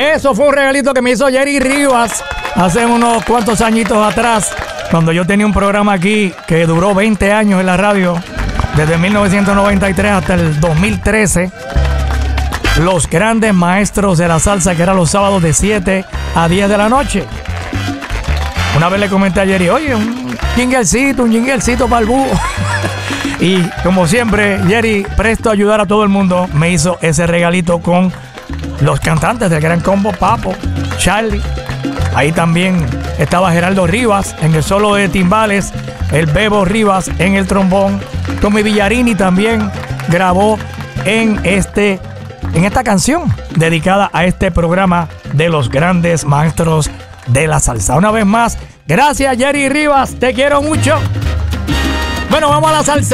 Eso fue un regalito que me hizo Jerry Rivas hace unos cuantos añitos atrás, cuando yo tenía un programa aquí que duró 20 años en la radio, desde 1993 hasta el 2013. Los grandes maestros de la salsa, que eran los sábados de 7 a 10 de la noche. Una vez le comenté a Jerry, oye, un jinglecito para el búho. Y como siempre, Jerry, presto a ayudar a todo el mundo, me hizo ese regalito con los cantantes del Gran Combo, Papo, Charlie. Ahí también estaba Geraldo Rivas en el solo de timbales, el Bebo Rivas en el trombón. Tommy Villarini también grabó en esta canción dedicada a este programa de los grandes maestros de la salsa. Una vez más, gracias Jerry Rivas, te quiero mucho. Bueno, vamos a la salsa.